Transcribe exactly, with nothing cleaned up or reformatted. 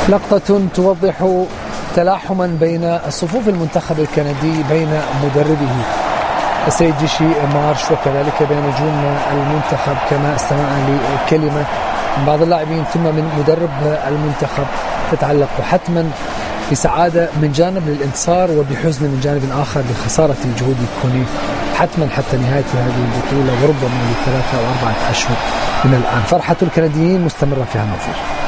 لقطة توضح تلاحما بين صفوف المنتخب الكندي بين مدربه السيد جيشي مارش وكذلك بين نجوم المنتخب، كما استمعنا لكلمة من بعض اللاعبين ثم من مدرب المنتخب تتعلق حتما بسعادة من جانب للانتصار وبحزن من جانب آخر لخسارة الجهود الكوني حتما حتى نهاية هذه البطولة وربما لثلاثة أو أربعة أشهر من الآن. فرحة الكنديين مستمرة في هذا الموضوع.